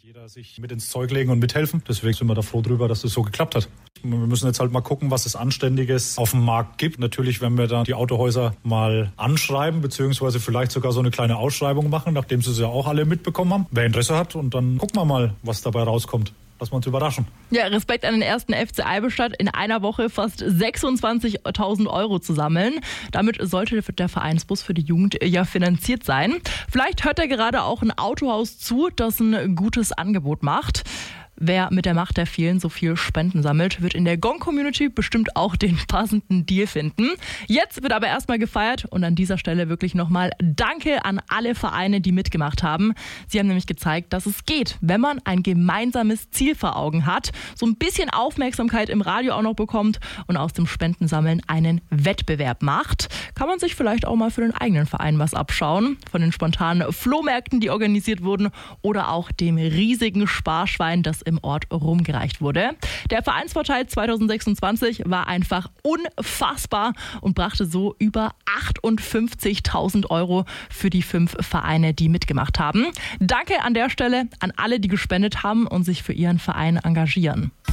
Jeder sich mit ins Zeug legen und mithelfen. Deswegen sind wir da froh drüber, dass das so geklappt hat. Wir müssen jetzt halt mal gucken, was es Anständiges auf dem Markt gibt. Natürlich werden wir da die Autohäuser mal anschreiben, beziehungsweise vielleicht sogar so eine kleine Ausschreibung machen, nachdem sie es ja auch alle mitbekommen haben. Wer Interesse hat, und dann gucken wir mal, was dabei rauskommt. Lassen wir uns überraschen. Ja, Respekt an den ersten FC Eibenstadt, in einer Woche fast 26.000 Euro zu sammeln. Damit sollte der Vereinsbus für die Jugend ja finanziert sein. Vielleicht hört er gerade auch ein Autohaus zu, das ein gutes Angebot macht. Wer mit der Macht der vielen so viel Spenden sammelt, wird in der Gong-Community bestimmt auch den passenden Deal finden. Jetzt wird aber erstmal gefeiert und an dieser Stelle wirklich nochmal Danke an alle Vereine, die mitgemacht haben. Sie haben nämlich gezeigt, dass es geht, wenn man ein gemeinsames Ziel vor Augen hat, so ein bisschen Aufmerksamkeit im Radio auch noch bekommt und aus dem Spendensammeln einen Wettbewerb macht. Kann man sich vielleicht auch mal für den eigenen Verein was abschauen. Von den spontanen Flohmärkten, die organisiert wurden, oder auch dem riesigen Sparschwein, das im Ort rumgereicht wurde. Der Vereinsvorteil 2026 war einfach unfassbar und brachte so über 58.000 Euro für die 5 Vereine, die mitgemacht haben. Danke an der Stelle an alle, die gespendet haben und sich für ihren Verein engagieren.